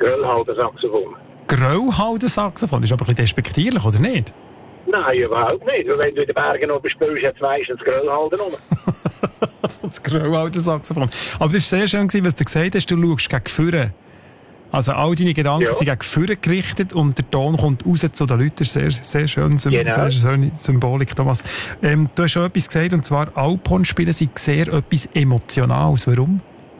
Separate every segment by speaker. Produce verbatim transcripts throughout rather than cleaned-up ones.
Speaker 1: Gröllhalden-Saxophon.
Speaker 2: Gröllhalden-Saxophon? Ist aber ein bisschen despektierlich, oder nicht?
Speaker 1: Nein, überhaupt nicht. Wenn du in den Bergen oben spielst, hat es meistens Gröllhalden rum.
Speaker 2: Das Gröllhalden-Saxophon. Aber das war sehr schön, was du gesagt hast, du schaust gegen vorne. Also all deine Gedanken ja. sind gegen vorne gerichtet und der Ton kommt raus zu den Leuten. Das ist sehr, sehr schön, genau. sehr schöne Symbolik, Thomas. Ähm, du hast schon etwas gesagt, und zwar Alphorn-Spielen sind sehr etwas Emotionales. Warum?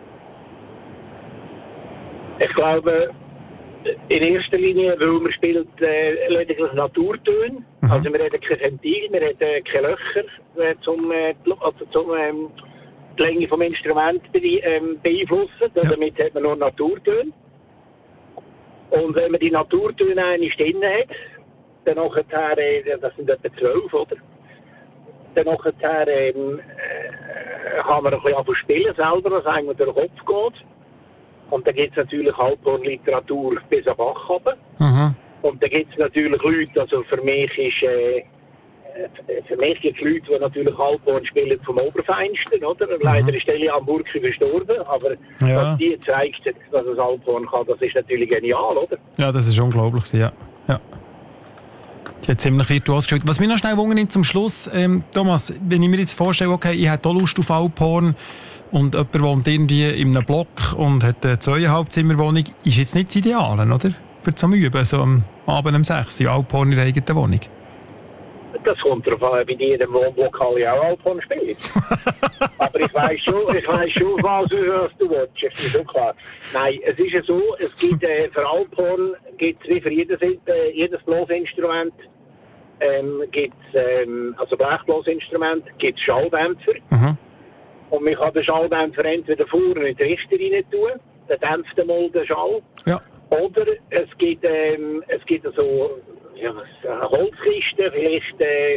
Speaker 1: Ich glaube, in erster Linie, weil man spielt äh, lediglich Naturtöne. Mhm. Also wir haben kein Ventil, wir haben äh, keine Löcher äh, zum, äh, also zum ähm, die Länge des Instruments be ähm, beeinflussen. Ja. Damit hat man nur Naturtöne. Und wenn man die Naturtöne eigentlich drin hat, dann nachher, äh, das sind etwa zwölf, oder? Dann nachher ähm, äh, kann man ein bisschen anfangen spielen selber, was eigentlich durch den Kopf geht. Und dann gibt es natürlich Alphorn-Literatur bis am Bach runter. Mhm. Und dann gibt es natürlich Leute, also für mich ist, äh, für mich gibt es Leute, die natürlich Alphorn spielen vom Oberfeinsten, oder? Mhm. Leider ist Elia am Burki verstorben, aber
Speaker 2: ja.
Speaker 1: was die zeigt, dass es Alphorn kann, das ist natürlich genial, oder?
Speaker 2: Ja, das ist unglaublich, ja. ja. Die hat ziemlich virtuos gespielt. Was mich noch schnell wundert zum Schluss, ähm, Thomas, wenn ich mir jetzt vorstelle, okay, ich hätte auch Lust auf Alphorn und jemand wohnt irgendwie in einem Block und hat eine zweieinhalb Zimmerwohnung, ist jetzt nicht das Ideale, oder? Für zum Üben, so am Abend um sechs, Alphorn in der eigenen Wohnung.
Speaker 1: Das kommt darauf an, bei jedem Wohnblock kann ich auch Alphorn spielen. Aber ich weiss schon, ich weiss schon, was, was du willst. Das ist schon klar. Nein, es ist ja so, es gibt, äh, für Alphorn gibt es wie für jedes, äh, jedes Blasinstrument, ähm, gibt's, ähm, also Blechblasinstrument, gibt es Schalldämpfer. Mhm. Und man kann den Schalldämpfer entweder vorne in die Richter rein tun, dann dämpft einmal den Schall. Ja. Oder es gibt, ähm, es gibt so, ja, eine Holzkiste, vielleicht äh,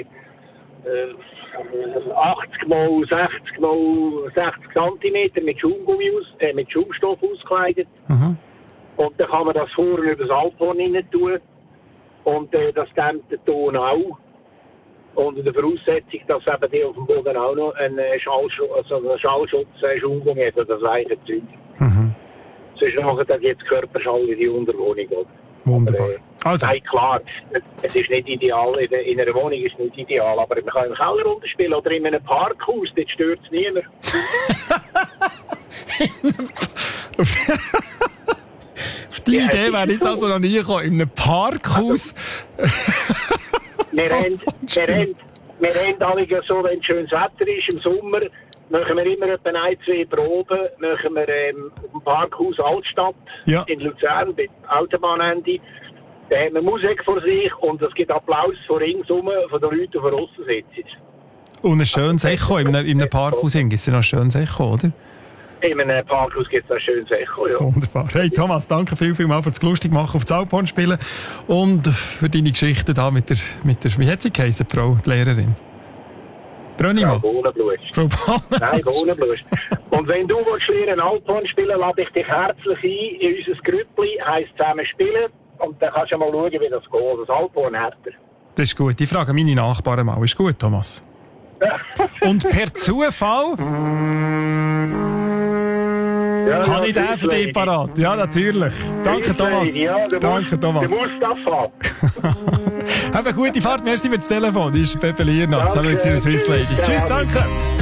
Speaker 1: äh, achtzig mal sechzig mal sechzig Zentimeter mit Schaumgummi aus, äh, mit Schaumstoff ausgekleidet. Mhm. Und dann kann man das vorne über das Alphorn rein tun. Und äh, das dämmt den Ton auch. Unter der Voraussetzung, dass eben die auf dem Boden auch noch einen Schallschutz, also einen Schallschutz, äh, Schaumgummi hat, oder das weiche Zeug. Mhm. Sonst nachher dann jetzt Körperschall in die Unterwohnung. Oder?
Speaker 2: Wunderbar.
Speaker 1: Aber, äh,
Speaker 2: also.
Speaker 1: Nein, klar, es ist nicht ideal, in, in einer Wohnung ist es nicht ideal, aber man kann im Keller runterspielen oder in einem Parkhaus, dort stört es niemand.
Speaker 2: Auf die ja, Idee wäre jetzt so. Also noch nie gekommen, in einem Parkhaus.
Speaker 1: Also, wir haben, wir haben, wir haben alle so, wenn es schönes Wetter ist, im Sommer, machen wir immer etwa ein, zwei Proben, machen wir ähm, im Parkhaus Altstadt ja. in Luzern, bei Autobahnende. Da haben wir Musik vor sich und es gibt Applaus von ringsum, von den Leuten, die von aussen sitzen.
Speaker 2: Und ein schönes Echo in einem, in einem Parkhaus gibt es ja noch ein schönes Echo, oder?
Speaker 1: In einem Parkhaus gibt es ein schönes Echo, ja.
Speaker 2: Wunderbar. Hey Thomas, danke viel, viel mal für das lustig machen auf das Alphorn spielen und für deine Geschichte da mit der, mit der, wie hat sie geheißen, Frau die Lehrerin? Brönnimann?
Speaker 1: Frau Bohnenblust.
Speaker 2: Frau Bohnenblust.
Speaker 1: Nein, Bohnenblust. Und wenn du willst lernen Alphorn spielen, lade ich dich herzlich ein in unser Grüppli, heisst zusammen spielen. Und dann kannst du mal schauen, wie das geht. Das Alphorn härter.
Speaker 2: Das ist gut. Ich frage meine Nachbarn mal. Ist gut, Thomas? Und per Zufall ja, habe ich den für dich parat. Ja, natürlich. Danke, Thomas.
Speaker 1: Ja,
Speaker 2: Danke, Thomas.
Speaker 1: Du musst das haben.
Speaker 2: Hab eine gute Fahrt. Merci für das Telefon. Das ist Pepe Liernat. Zusammen mit seiner Swiss Lady. Tschüss, danke.